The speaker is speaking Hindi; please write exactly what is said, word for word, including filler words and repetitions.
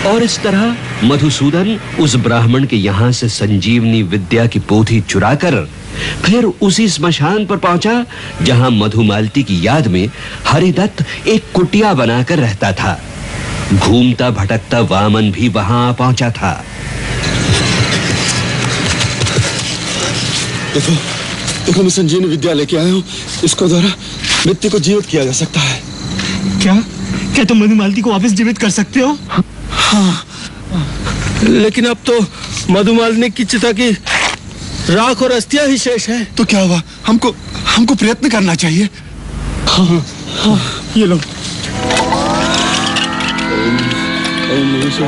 और इस तरह मधुसूदन उस ब्राह्मण के यहाँ से संजीवनी विद्या की पोथी चुराकर फिर उसी स्मशान पर पहुंचा जहां मधुमालती की याद में हरिदत्त एक कुटिया बनाकर रहता था। घूमता भटकता वामन भी वहां पहुंचा था। देखो, देखो मैं संजीवनी विद्या लेके आया हूँ। इसको द्वारा मृत्यु को जीवित किया जा सकता है। क्या क्या तुम मधुमालती को वापस जीवित कर सकते हो? हाँ, लेकिन अब तो मधुमालिनी की चिता की राख और अस्थियां ही शेष है। तो क्या हुआ? हमको हमको प्रयत्न करना चाहिए। हाँ, हाँ, ये लो।